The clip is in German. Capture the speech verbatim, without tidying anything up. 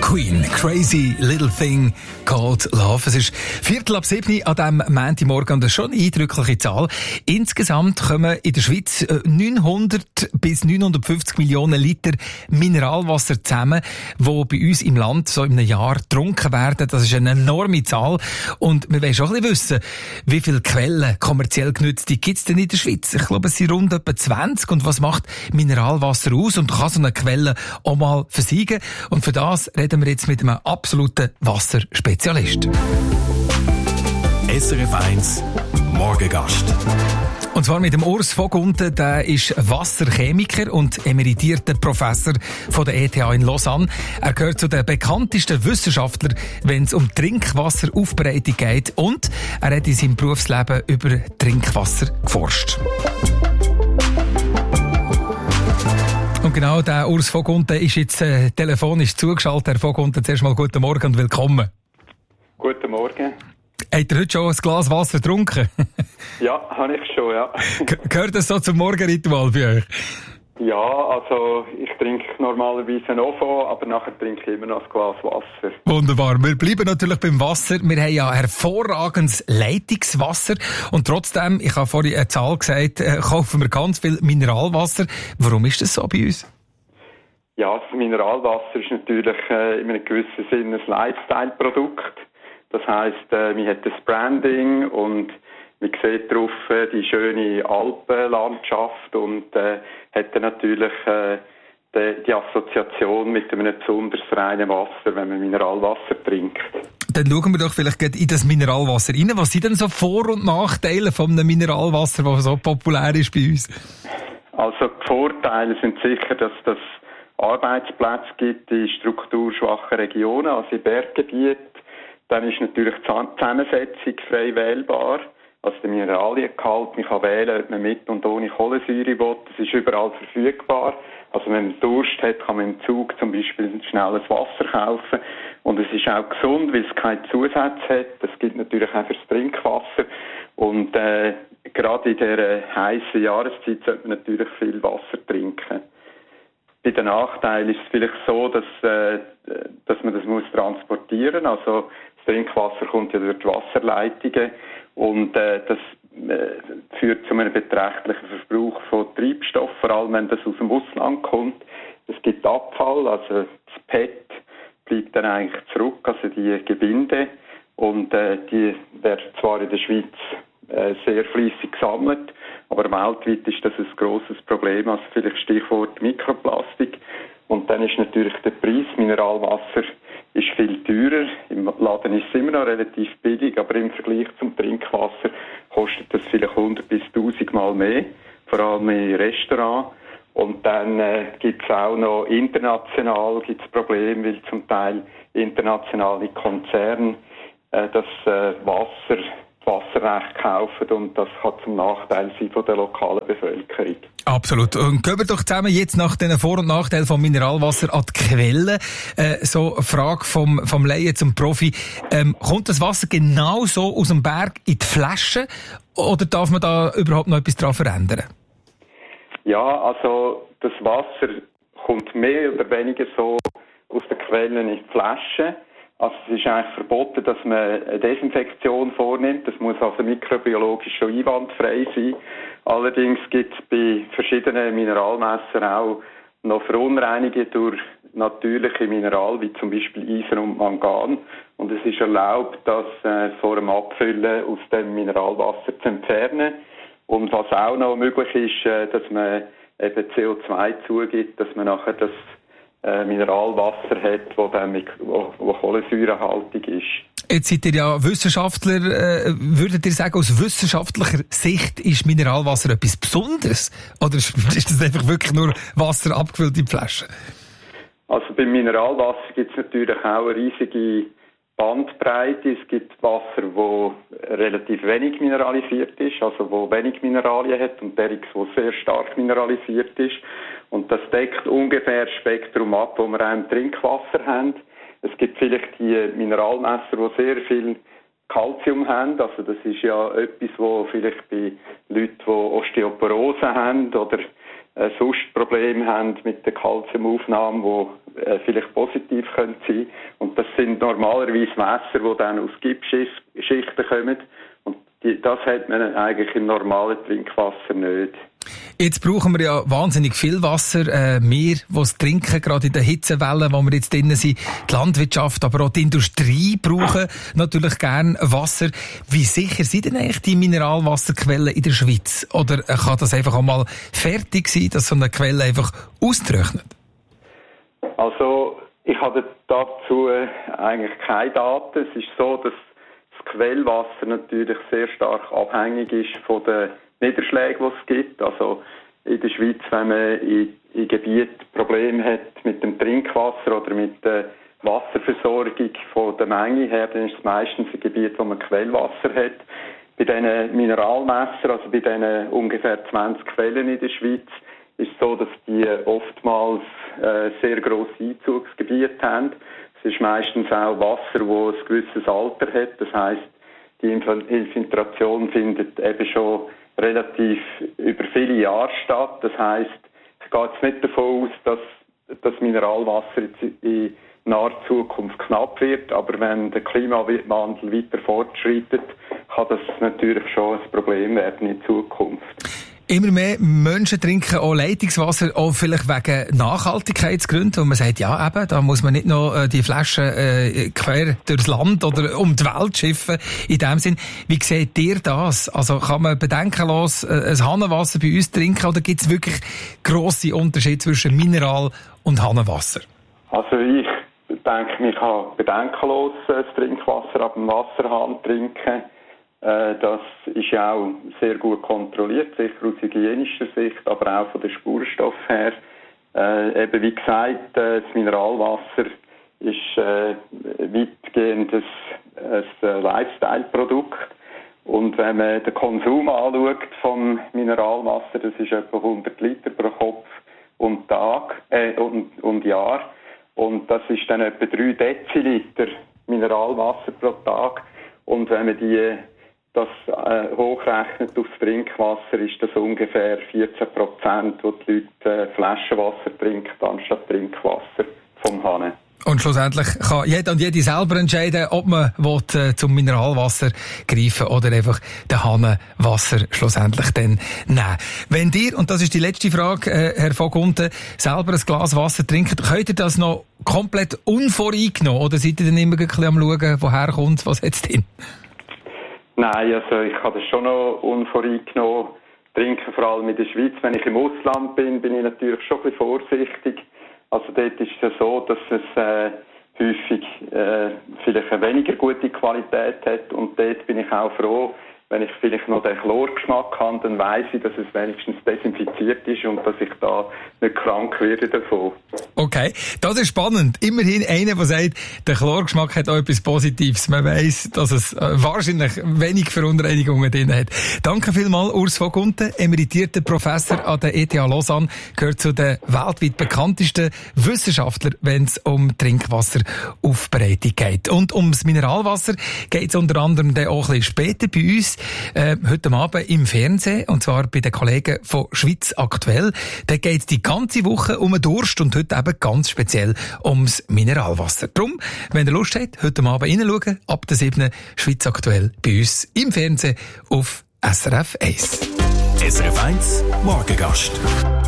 Queen, Crazy Little Thing Called Love. Es ist Viertel ab sieben an diesem Montagmorgen und das ist schon eine eindrückliche Zahl. Insgesamt kommen in der Schweiz neunhundert bis neunhundertfünfzig Millionen Liter Mineralwasser zusammen, die bei uns im Land so in einem Jahr getrunken werden. Das ist eine enorme Zahl. Und wir wollen schon ein bisschen wissen, wie viele Quellen kommerziell genutzte gibt es denn in der Schweiz? Ich glaube, es sind rund etwa zwanzig. Und was macht Mineralwasser aus? Und kann so eine Quelle auch mal versiegen? Und für das reden wir jetzt mit einem absoluten Wasserspezialist. S R F eins Morgengast. Und zwar mit dem Urs Vogunten, der ist Wasserchemiker und emeritierter Professor von der E T H in Lausanne. Er gehört zu den bekanntesten Wissenschaftlern, wenn es um Trinkwasseraufbereitung geht. Und er hat in seinem Berufsleben über Trinkwasser geforscht. Und genau der Urs Vogunten ist jetzt äh, telefonisch zugeschaltet. Herr Vogunten, zuerst mal guten Morgen und willkommen. Guten Morgen. Habt ihr heute schon ein Glas Wasser getrunken? Ja, habe ich schon, ja. Gehört das so zum Morgenritual bei euch? Ja, also ich trinke normalerweise noch von, aber nachher trinke ich immer noch ein Glas Wasser. Wunderbar. Wir bleiben natürlich beim Wasser. Wir haben ja hervorragendes Leitungswasser und trotzdem, ich habe vorhin eine Zahl gesagt, äh, kaufen wir ganz viel Mineralwasser. Warum ist das so bei uns? Ja, das Mineralwasser ist natürlich äh, in einem gewissen Sinne ein Lifestyle-Produkt. Das heisst, äh, man hat das Branding und man sieht drauf äh, die schöne Alpenlandschaft und äh, hat dann natürlich äh, die, die Assoziation mit einem besonders reinen Wasser, wenn man Mineralwasser trinkt. Dann schauen wir doch vielleicht in das Mineralwasser rein. Was sind denn so Vor- und Nachteile von einem Mineralwasser, das so populär ist bei uns? Also die Vorteile sind sicher, dass das Arbeitsplätze gibt in strukturschwachen Regionen, also in Berggebieten. Dann ist natürlich die Zusammensetzung frei wählbar. Also der Mineraliengehalt, man kann wählen, ob man mit und ohne Kohlensäure will. Das ist überall verfügbar. Also wenn man Durst hat, kann man im Zug zum Beispiel schnelles Wasser kaufen. Und es ist auch gesund, weil es keine Zusätze hat. Das gilt natürlich auch fürs Trinkwasser. Und äh, gerade in dieser heißen Jahreszeit sollte man natürlich viel Wasser trinken. Bei den Nachteilen ist es vielleicht so, dass, äh, dass man das muss transportieren muss. Also das Trinkwasser kommt ja durch die Wasserleitungen und äh, das äh, führt zu einem beträchtlichen Verbrauch von Treibstoff, vor allem wenn das aus dem Ausland kommt. Es gibt Abfall, also das P E T bleibt dann eigentlich zurück, also die Gebinde, und äh, die werden zwar in der Schweiz äh, sehr fleissig gesammelt, aber weltweit ist das ein grosses Problem, also vielleicht Stichwort Mikroplastik. Und dann ist natürlich der Preis, Mineralwasser ist viel teurer. Im Laden ist es immer noch relativ billig, aber im Vergleich zum Trinkwasser kostet das vielleicht hundert bis tausend Mal mehr, vor allem in Restaurants. Und dann äh, gibt es auch noch international gibt's Probleme, weil zum Teil internationale Konzerne äh, das äh, Wasser Wasserrecht kaufen und das kann zum Nachteil sein von der lokalen Bevölkerung. Absolut. Und gehen wir doch zusammen jetzt nach den Vor- und Nachteilen von Mineralwasser an die Quelle. Äh, so eine Frage vom, vom Laien zum Profi. Ähm, kommt das Wasser genau so aus dem Berg in die Flasche oder darf man da überhaupt noch etwas daran verändern? Ja, also das Wasser kommt mehr oder weniger so aus den Quellen in die Flasche. Also es ist eigentlich verboten, dass man eine Desinfektion vornimmt. Das muss also mikrobiologisch schon einwandfrei sein. Allerdings gibt es bei verschiedenen Mineralmessern auch noch Verunreinigungen durch natürliche Mineralien, wie zum Beispiel Eisen und Mangan. Und es ist erlaubt, das äh, vor dem Abfüllen aus dem Mineralwasser zu entfernen. Und was auch noch möglich ist, äh, dass man eben C O zwei zugibt, dass man nachher das Äh, Mineralwasser hat, wo, dann mit, wo, wo kohlensäurehaltig ist. Jetzt seid ihr ja Wissenschaftler. Äh, würdet ihr sagen, aus wissenschaftlicher Sicht ist Mineralwasser etwas Besonderes? Oder ist das einfach wirklich nur Wasser abgefüllt in die Flasche? Also beim Mineralwasser gibt es natürlich auch eine riesige Bandbreite. Es gibt Wasser, das relativ wenig mineralisiert ist, also wo wenig Mineralien hat, und derjenige, das sehr stark mineralisiert ist. Und das deckt ungefähr das Spektrum ab, das wir auch im Trinkwasser haben. Es gibt vielleicht die Mineralmesser, die sehr viel Calcium haben. Also das ist ja etwas, wo vielleicht bei Leuten, die Osteoporose haben oder äh, sonst Probleme haben mit der Calciumaufnahme, wo, äh, vielleicht positiv können sein. Und das sind normalerweise Wässer, die dann aus Gipsschichten kommen. Und die, das hat man eigentlich im normalen Trinkwasser nicht. Jetzt brauchen wir ja wahnsinnig viel Wasser. Äh, wir, die es trinken, gerade in den Hitzewellen, wo wir jetzt drinnen sind, die Landwirtschaft, aber auch die Industrie brauchen natürlich gern Wasser. Wie sicher sind denn eigentlich die Mineralwasserquellen in der Schweiz? Oder kann das einfach einmal fertig sein, dass so eine Quelle einfach austrocknet? Also, ich habe dazu eigentlich keine Daten. Es ist so, dass das Quellwasser natürlich sehr stark abhängig ist von den Niederschläge, die es gibt. Also in der Schweiz, wenn man in, in Gebieten Probleme hat mit dem Trinkwasser oder mit der Wasserversorgung von der Menge her, dann ist es meistens ein Gebiet, wo man Quellwasser hat. Bei diesen Mineralmessern, also bei diesen ungefähr zwanzig Quellen in der Schweiz, ist es so, dass die oftmals äh, sehr grosse Einzugsgebiete haben. Es ist meistens auch Wasser, das ein gewisses Alter hat. Das heisst, die Infiltration findet eben schon relativ über viele Jahre statt. Das heisst, ich gehe jetzt nicht davon aus, dass das Mineralwasser in naher Zukunft knapp wird, aber wenn der Klimawandel weiter fortschreitet, kann das natürlich schon ein Problem werden in Zukunft. Immer mehr Menschen trinken auch Leitungswasser, auch vielleicht wegen Nachhaltigkeitsgründen, wo man sagt, ja eben, da muss man nicht noch äh, die Flaschen äh, quer durchs Land oder um die Welt schiffen. In dem Sinn, wie seht ihr das? Also kann man bedenkenlos äh, ein Hahnenwasser bei uns trinken oder gibt es wirklich grosse Unterschiede zwischen Mineral- und Hahnenwasser? Also ich denke, man kann bedenkenlos das Trinkwasser ab dem Wasserhahn trinken. Das ist ja auch sehr gut kontrolliert, sicher aus hygienischer Sicht, aber auch von den Spurenstoffen her. Äh, eben wie gesagt, das Mineralwasser ist äh, weitgehend ein, ein Lifestyle-Produkt. Und wenn man den Konsum anschaut vom Mineralwasser, das ist etwa hundert Liter pro Kopf und Tag äh, und, und Jahr. Und das ist dann etwa drei Deziliter Mineralwasser pro Tag. Und wenn man die das äh, hochrechnet aufs Trinkwasser, ist das ungefähr vierzehn Prozent, wo die Leute äh, Flaschenwasser trinken, anstatt Trinkwasser vom Hahn. Und schlussendlich kann jeder und jede selber entscheiden, ob man will, äh, zum Mineralwasser greifen oder einfach den Hahnenwasser schlussendlich dann nehmen. Wenn ihr, und das ist die letzte Frage, äh, Herr Vogunten, selber ein Glas Wasser trinkt, könnt ihr das noch komplett unvoreingenommen oder seid ihr dann immer ein bisschen am schauen, woher kommt, was jetzt drin? Nein, also ich habe das schon noch unvoreingenommen trinken, vor allem in der Schweiz. Wenn ich im Ausland bin, bin ich natürlich schon ein bisschen vorsichtig. Also dort ist es ja so, dass es äh, häufig äh, vielleicht eine weniger gute Qualität hat und dort bin ich auch froh, wenn ich vielleicht noch den Chlorgeschmack habe, dann weiss ich, dass es wenigstens desinfiziert ist und dass ich da nicht krank werde davon. Okay, das ist spannend. Immerhin einer, der sagt, der Chlorgeschmack hat auch etwas Positives. Man weiss, dass es äh, wahrscheinlich wenig Verunreinigungen drin hat. Danke vielmals, Urs Vogunten, emeritierter Professor an der E T H Lausanne, gehört zu den weltweit bekanntesten Wissenschaftlern, wenn es um Trinkwasseraufbereitung geht. Und ums Mineralwasser geht es unter anderem dann auch ein bisschen später bei uns. Äh, heute Abend im Fernsehen, und zwar bei den Kollegen von Schweiz aktuell. Da geht es die ganze Woche um den Durst und heute eben ganz speziell ums Mineralwasser. Darum, wenn ihr Lust habt, heute Abend reinschauen, ab der siebten Schweiz aktuell bei uns im Fernsehen auf S R F eins. S R F eins Morgengast.